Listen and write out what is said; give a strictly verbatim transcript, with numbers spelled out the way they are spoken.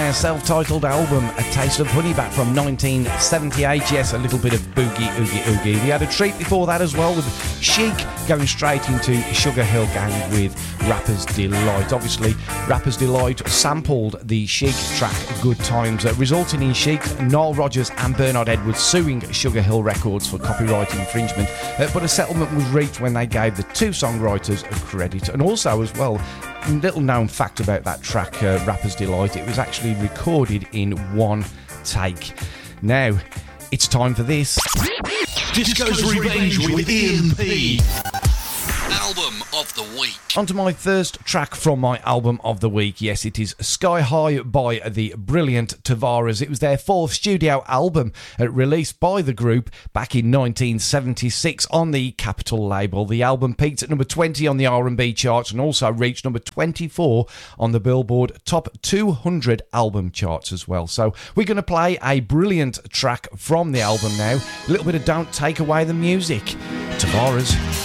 their self-titled album, A Taste of Honey, back from nineteen seventy-eight. Yes, a little bit of boogie, oogie, oogie. We had a treat before that as well with Chic going straight into Sugar Hill Gang with Rapper's Delight. Obviously, Rapper's Delight sampled the Chic track Good Times, uh, resulting in Chic, Nile Rodgers and Bernard Edwards suing Sugar Hill Records for copyright infringement. Uh, but a settlement was reached when they gave the two songwriters a credit. And also, as well, little known fact about that track, uh, Rapper's Delight, it was actually recorded in one take. Now, it's time for this. Disco's Revenge with Ian P. Album of the week. On to my first track from my album of the week. Yes, it is Sky High by the brilliant Tavares. It was their fourth studio album, uh, released by the group back in nineteen seventy-six on the Capitol label. The album peaked at number twenty on the R and B charts and also reached number twenty-four on the Billboard Top two hundred album charts as well. So we're going to play a brilliant track from the album now. A little bit of Don't Take Away the Music. Tavares.